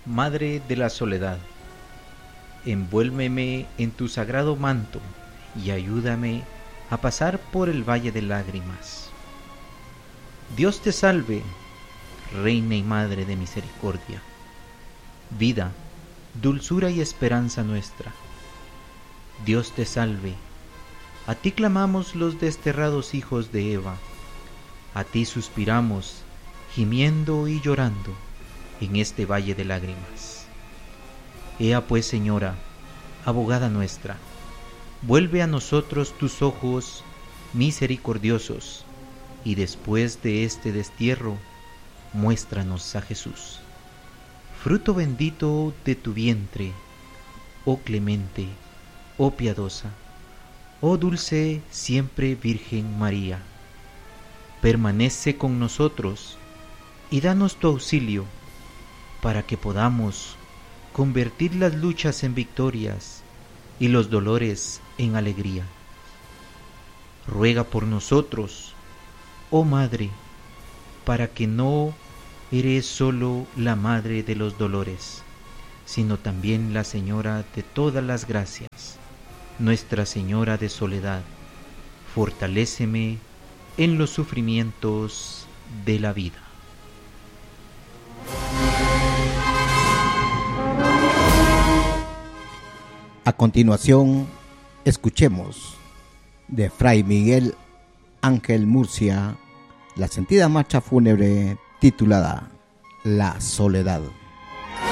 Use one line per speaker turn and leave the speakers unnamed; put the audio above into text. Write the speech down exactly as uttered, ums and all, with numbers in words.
Madre de la Soledad, envuélveme en tu sagrado manto y ayúdame a pasar por el valle de lágrimas. Dios te salve, Reina y Madre de misericordia, vida, dulzura y esperanza nuestra. Dios te salve, a ti clamamos los desterrados hijos de Eva, a ti suspiramos, gimiendo y llorando en este valle de lágrimas. Ea pues, Señora, abogada nuestra, vuelve a nosotros tus ojos misericordiosos, y después de este destierro, muéstranos a Jesús, fruto bendito de tu vientre, oh clemente, oh piadosa, oh dulce siempre Virgen María. Permanece con nosotros y danos tu auxilio para que podamos convertir las luchas en victorias y los dolores en alegría. Ruega por nosotros, oh Madre, para que no eres solo la Madre de los dolores, sino también la Señora de todas las gracias, Nuestra Señora de Soledad. Fortaléceme en los sufrimientos de la vida.
A continuación, escuchemos de Fray Miguel Ángel Murcia la sentida marcha fúnebre titulada La Soledad.